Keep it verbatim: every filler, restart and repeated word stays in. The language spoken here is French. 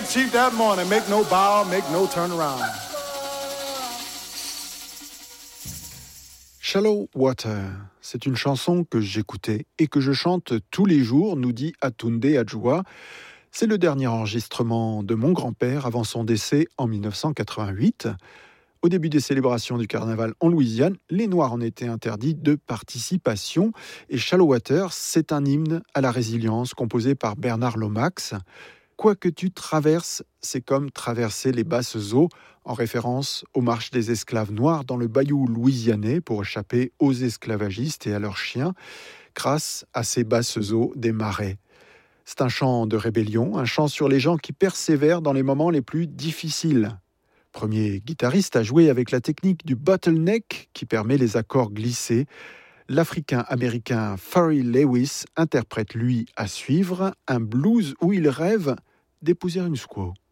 chief that morning, make no bow, make no turn around. Shallow Water, c'est une chanson que j'écoutais et que je chante tous les jours, nous dit Atunde Adjoa. C'est le dernier enregistrement de mon grand-père avant son décès en dix-neuf cent quatre-vingt-huit. Au début des célébrations du carnaval en Louisiane, les Noirs en étaient interdits de participation. Et Shallow Water, c'est un hymne à la résilience composé par Bernard Lomax. Quoi que tu traverses, c'est comme traverser les basses eaux, en référence aux marches des esclaves noirs dans le bayou louisianais pour échapper aux esclavagistes et à leurs chiens, grâce à ces basses eaux des marais. C'est un chant de rébellion, un chant sur les gens qui persévèrent dans les moments les plus difficiles. Premier guitariste à jouer avec la technique du bottleneck qui permet les accords glissés, l'Africain-Américain Pharrell Lewis interprète lui à suivre un blues où il rêve d'épouser une squaw.